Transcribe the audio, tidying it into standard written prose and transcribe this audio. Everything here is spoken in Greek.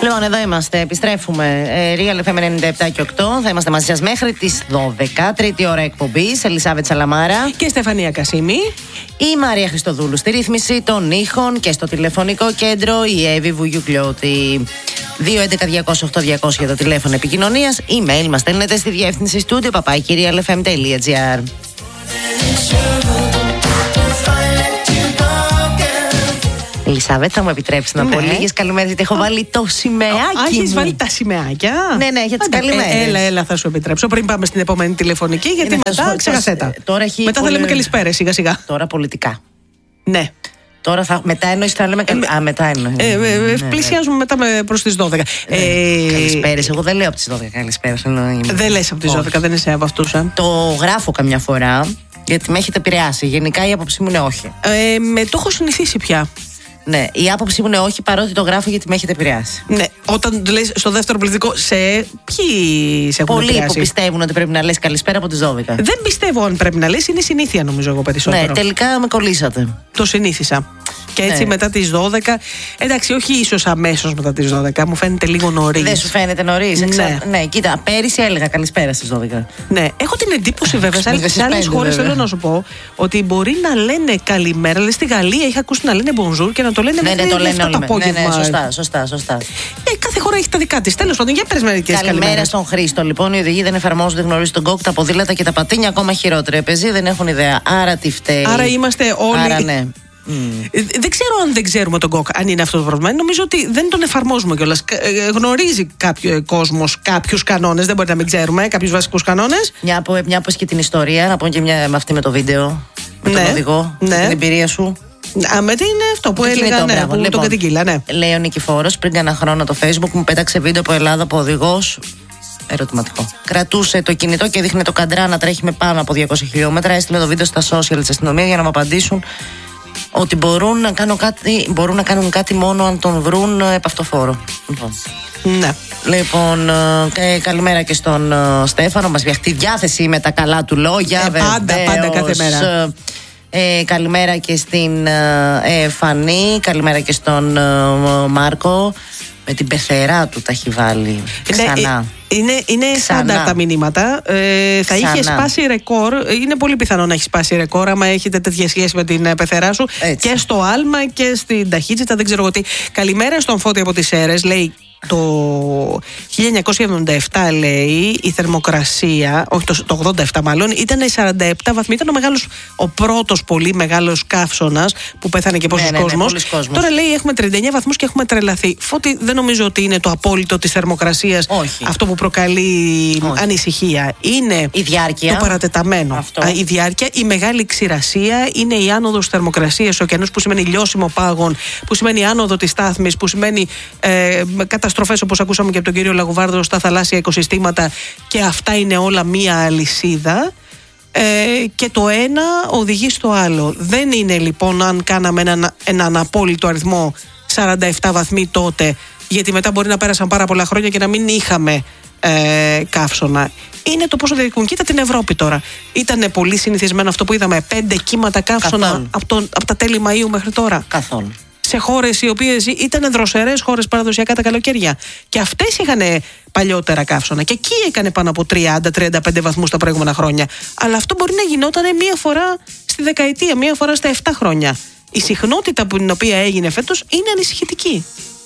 Λοιπόν, εδώ είμαστε, επιστρέφουμε. Real FM 97 και 8. Θα είμαστε μαζί σας μέχρι τις 12. Τρίτη ώρα εκπομπής. Ελισάβετ Σαλαμάρα και Στεφανία Κασίμη. Η Μαρία Χριστοδούλου στη ρύθμιση των ήχων και στο τηλεφωνικό κέντρο η Εύη Βουγιουκλιώτη. 211-208-200 για το τηλέφωνο επικοινωνίας. Email μας στέλνετε στη διεύθυνση studio papakirialfm.gr. Ελισάβετ, θα μου επιτρέψει να πω λίγες καλημέρες, γιατί έχω βάλει το σημαίακι. Έχεις βάλει τα σημαίακια. Ναι, για τις καλημέρες. Έλα, θα σου επιτρέψω. Πριν πάμε στην επόμενη τηλεφωνική, γιατί μετά ξέχασέ τα. Μετά θα λέμε καλησπέρα σιγά-σιγά. Τώρα πολιτικά. Ναι. Τώρα μετά εννοείς θα λέμε μετά εννοείς. Πλησιάζουμε μετά προς τις 12. Καλησπέρες, εγώ δεν λέω από τις 12 καλησπέρες. Δεν λες από τις 12, δεν είσαι από αυτούς. Το γράφω καμιά φορά, γιατί με έχετε επηρεάσει. Γενικά η άποψή μου είναι όχι. Το έχω συνηθίσει πια. Ναι, η άποψή μου είναι όχι, παρότι το γράφω γιατί με έχετε επηρεάσει. Ναι, όταν λες στο δεύτερο πληθυντικό, ποιοι σε έχουν πολλοί επηρεάσει? Που πιστεύουν ότι πρέπει να λες καλησπέρα από τις 12. Δεν πιστεύω αν πρέπει να λες, είναι συνήθεια νομίζω εγώ περισσότερο. Ναι, τελικά με κολλήσατε. Το συνήθισα. Και έτσι μετά τις 12. Εντάξει, όχι ίσως αμέσως μετά τις 12, μου φαίνεται λίγο νωρίς. Δεν σου φαίνεται νωρίς? Ναι, κοίτα, πέρυσι έλεγα καλησπέρα στις 12. Ναι, έχω την εντύπωση βέβαια σε άλλες χώρες, θέλω να σου πω, ότι μπορεί να λένε καλημέρα. Στη Γαλλία είχα ακούσει να λένε bonjour και να το λένε μέχρι το απόγευμα. Ναι, σωστά. Κάθε χώρα έχει τα δικά της. Τέλος πάντων, για πες μερικές καλημέρες. Καλημέρα στον Χρήστο. Λοιπόν, οι οδηγοί δεν εφαρμόζουν, δεν γνωρίζουν τον κόκκ, τα ποδήλατα και τα πατίνια ακόμα χειρότερα. Οι πεζοί δεν έχουν ιδέα. Άρα τι φταίει? Άρα είμαστε όλοι. Άρα ναι. Δεν ξέρω αν δεν ξέρουμε τον κόκκ, αν είναι αυτό το πρόβλημα. Νομίζω ότι δεν τον εφαρμόζουμε κιόλας. Γνωρίζει κάποιο κόσμος κάποιους κανόνες, δεν μπορεί να μην ξέρουμε κάποιους βασικούς κανόνες. Μια που και την ιστορία, να πω και μια με αυτή με το βίντεο. Με τον οδηγό, την εμπειρία σου. Με τι είναι αυτό που έλεγα, που τον κατηγγείλα, ναι. Λέει ο Νικηφόρος, πριν κάνα χρόνο το Facebook μου πέταξε βίντεο από Ελλάδα από οδηγός. Ερωτηματικό. Κρατούσε το κινητό και δείχνε το καντρά να τρέχει με πάνω από 200 χιλιόμετρα. Έστειλε το βίντεο στα social της αστυνομίας για να μου απαντήσουν ότι μπορούν να κάνουν κάτι μόνο αν τον βρουν επαυτοφόρο. Ναι. Λοιπόν, καλημέρα και στον Στέφανο. Μας βιαχτεί διάθεση με τα καλά του λόγια. Πάντα κάθε μέρα. Καλημέρα και στην Φανή. Καλημέρα και στον Μάρκο. Με την πεθερά του τα έχει βάλει ξανά. Είναι στάνταρ τα μηνύματα. Θα είχε σπάσει ρεκόρ. Είναι πολύ πιθανό να έχει σπάσει ρεκόρ άμα έχετε τέτοια σχέση με την πεθερά σου. Έτσι. Και στο άλμα και στην ταχύτητα, δεν ξέρω εγώ τι. Καλημέρα στον Φώτη από τις Σέρρες. Λέει το 1977, λέει, η θερμοκρασία, όχι το 87 μάλλον, ήταν 47 βαθμοί. Ήταν ο πρώτος πολύ μεγάλος καύσωνας που πέθανε και πόσος κόσμος. Τώρα λέει έχουμε 39 βαθμούς και έχουμε τρελαθεί. Φώτη, δεν νομίζω ότι είναι το απόλυτο της θερμοκρασίας αυτό που προκαλεί ανησυχία. Είναι η διάρκεια, το παρατεταμένο. Η διάρκεια, η μεγάλη ξηρασία, είναι η άνοδος θερμοκρασίας στους ωκεανούς, που σημαίνει λιώσιμο πάγων, που σημαίνει άνοδο της στάθμης, που σημαίνει καταστροφές, όπως ακούσαμε και από τον κύριο Λαγουβάρδο, στα θαλάσσια οικοσυστήματα, και αυτά είναι όλα μία αλυσίδα. Και το ένα οδηγεί στο άλλο. Δεν είναι λοιπόν αν κάναμε έναν απόλυτο αριθμό 47 βαθμοί τότε, γιατί μετά μπορεί να πέρασαν πάρα πολλά χρόνια και να μην είχαμε καύσωνα. Είναι το πόσο διεκούν. Κοίτα την Ευρώπη τώρα. Ήταν πολύ συνηθισμένο αυτό που είδαμε, 5 κύματα καύσωνα από τα τέλη Μαΐου μέχρι τώρα. Καθόλου. Σε χώρες οι οποίες ήταν δροσερές χώρες παραδοσιακά τα καλοκαίρια. Και αυτές είχαν παλιότερα καύσωνα. Και εκεί έκανε πάνω από 30-35 βαθμούς τα προηγούμενα χρόνια. Αλλά αυτό μπορεί να γινόταν μία φορά στη δεκαετία, μία φορά στα 7 χρόνια. Η συχνότητα που την οποία έγινε φέτος είναι ανησυχητική.